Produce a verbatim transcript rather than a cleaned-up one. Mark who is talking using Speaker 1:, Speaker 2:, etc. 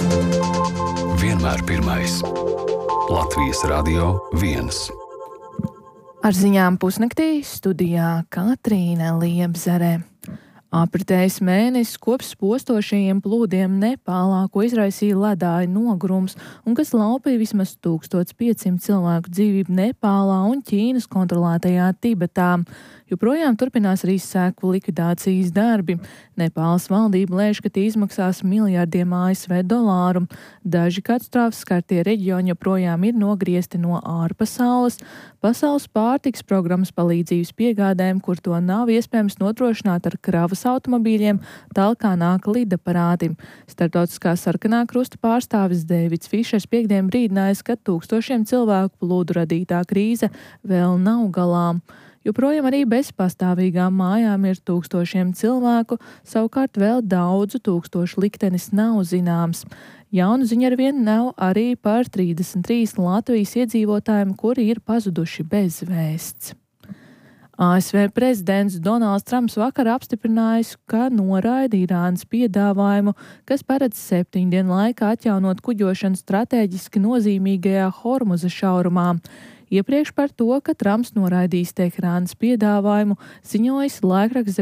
Speaker 1: Vienmēr pirmais. Latvijas Radio viens.
Speaker 2: Ar ziņām pusnaktī studijā Katrīna Liepzere. Apritējis mēnesis kopš spostošajiem plūdiem Nepālā, ko izraisīja ledāja nogrums un kas laupīja vismaz tūkstoš piecsimt cilvēku dzīvību Nepālā un Ķīnas kontrolētajā Tibetā. Joprojām turpinās arī seku likvidācijas darbi. Nepāles valdība lēš, ka tie izmaksās miljardiem A S V dolāru. Daži katastrofas skartie reģioni joprojām ir nogriezti no ārpasaules. Pasaules pārtiks programmas palīdzības piegādēm, kur to nav iespējams nodrošināt ar kravas automobīļiem, tālāk nāk lidaparāti. Starptautiskā sarkanā krusta pārstāvis Deivids Fišers piekdien brīdinājis, ka tūkstošiem cilvēku plūdu radītā krīze vēl nav galā. Joprojām arī bez pastāvīgām mājām ir tūkstošiem cilvēku, savukārt vēl daudzu tūkstošu liktenis nav zināms. Jaunu ziņu arvien nav arī par trīsdesmit trīs Latvijas iedzīvotājiem, kuri ir pazuduši bez vēsts. A S V prezidents Donalds Trumps vakar apstiprinājis, ka noraida Irānas piedāvājumu, kas paredz septiņu dienu laikā atjaunot kuģošanu stratēģiski nozīmīgajā Hormuza šaurumā. Iepriekš par to, ka Trumps noraidīs Teherānas piedāvājumu, ziņojis laikraksts